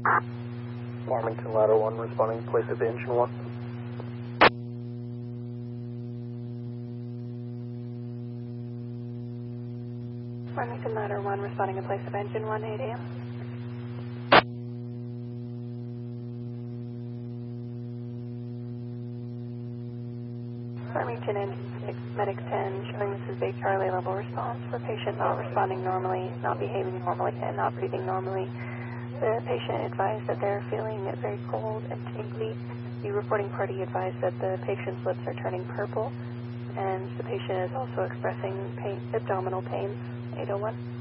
Farmington Ladder 1 responding to place of engine 1. Farmington Ladder 1 responding to place of engine 1, 8 a.m. Farmington Engine 6, Medic 10, showing this is Bay Charlie level response for patient not responding normally, not behaving normally, and not breathing normally. The patient advised that they're feeling very cold and tingly. The reporting party advised that the patient's lips are turning purple, and the patient is also expressing abdominal pains, 801.